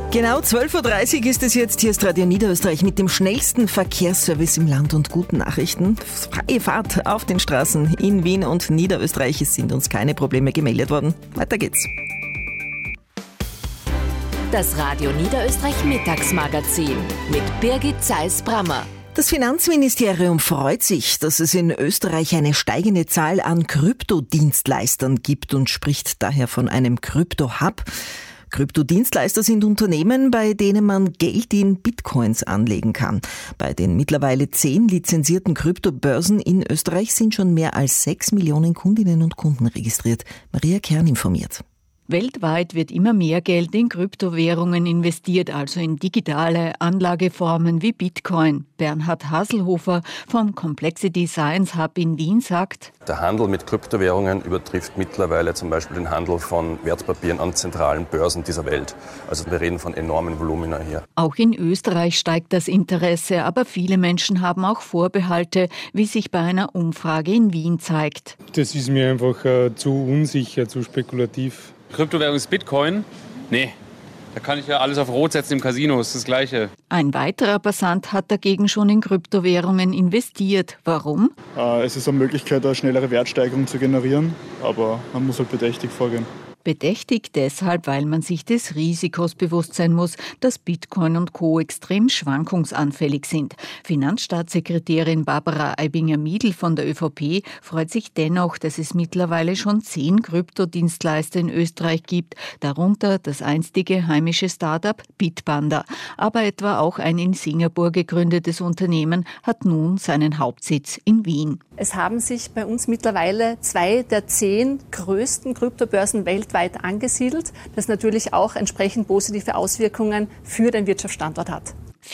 Genau 12.30 Uhr ist es jetzt. Hier ist Radio Niederösterreich mit dem schnellsten Verkehrsservice im Land und guten Nachrichten. Freie Fahrt auf den Straßen in Wien und Niederösterreich. Es sind uns keine Probleme gemeldet worden. Weiter geht's. Das Radio Niederösterreich Mittagsmagazin mit Birgit Zeiss-Brammer. Das Finanzministerium freut sich, dass es in Österreich eine steigende Zahl an Kryptodienstleistern gibt und spricht daher von einem Krypto-Hub. Kryptodienstleister sind Unternehmen, bei denen man Geld in Bitcoins anlegen kann. Bei den mittlerweile 10 lizenzierten Kryptobörsen in Österreich sind schon mehr als 6 Millionen Kundinnen und Kunden registriert. Maria Kern informiert. Weltweit wird immer mehr Geld in Kryptowährungen investiert, also in digitale Anlageformen wie Bitcoin. Bernhard Haselhofer vom Complexity Science Hub in Wien sagt: Der Handel mit Kryptowährungen übertrifft mittlerweile zum Beispiel den Handel von Wertpapieren an zentralen Börsen dieser Welt. Also wir reden von enormen Volumina hier. Auch in Österreich steigt das Interesse, aber viele Menschen haben auch Vorbehalte, wie sich bei einer Umfrage in Wien zeigt. Das ist mir einfach zu unsicher, zu spekulativ. Kryptowährung ist Bitcoin? Nee, da kann ich ja alles auf Rot setzen im Casino, ist das Gleiche. Ein weiterer Passant hat dagegen schon in Kryptowährungen investiert. Warum? Es ist eine Möglichkeit, eine schnellere Wertsteigerung zu generieren, aber man muss halt bedächtig vorgehen. Bedächtig deshalb, weil man sich des Risikos bewusst sein muss, dass Bitcoin und Co. extrem schwankungsanfällig sind. Finanzstaatssekretärin Barbara Aibinger-Miedl von der ÖVP freut sich dennoch, dass es mittlerweile schon 10 Kryptodienstleister in Österreich gibt, darunter das einstige heimische Start-up Bitpanda. Aber etwa auch ein in Singapur gegründetes Unternehmen hat nun seinen Hauptsitz in Wien. Es haben sich bei uns mittlerweile 2 der 10 größten Kryptobörsen weltweit angesiedelt, das natürlich auch entsprechend positive Auswirkungen für den Wirtschaftsstandort hat.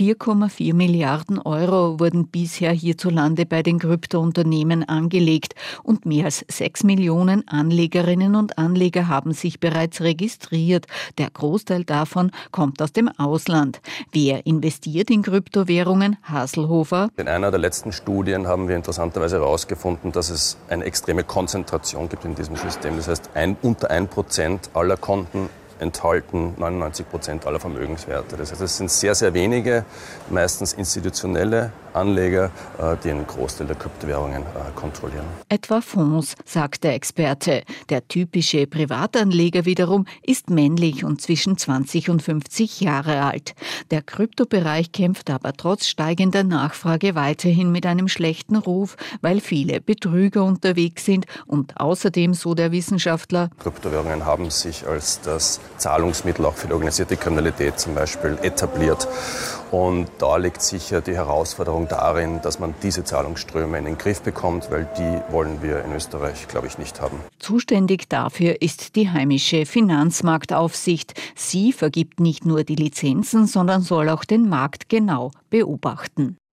4,4 Milliarden Euro wurden bisher hierzulande bei den Kryptounternehmen angelegt und mehr als 6 Millionen Anlegerinnen und Anleger haben sich bereits registriert. Der Großteil davon kommt aus dem Ausland. Wer investiert in Kryptowährungen? Haselhofer. In einer der letzten Studien haben wir interessanterweise herausgefunden, dass es eine extreme Konzentration gibt in diesem System. Das heißt, unter 1% aller Konten enthalten 99% aller Vermögenswerte. Das heißt, es sind sehr, sehr wenige, meistens institutionelle Anleger, die einen Großteil der Kryptowährungen kontrollieren. Etwa Fonds, sagt der Experte. Der typische Privatanleger wiederum ist männlich und zwischen 20 und 50 Jahre alt. Der Kryptobereich kämpft aber trotz steigender Nachfrage weiterhin mit einem schlechten Ruf, weil viele Betrüger unterwegs sind und außerdem, so der Wissenschaftler, Kryptowährungen haben sich als das Zahlungsmittel auch für die organisierte Kriminalität zum Beispiel etabliert. Und da liegt sicher die Herausforderung darin, dass man diese Zahlungsströme in den Griff bekommt, weil die wollen wir in Österreich, glaube ich, nicht haben. Zuständig dafür ist die heimische Finanzmarktaufsicht. Sie vergibt nicht nur die Lizenzen, sondern soll auch den Markt genau beobachten.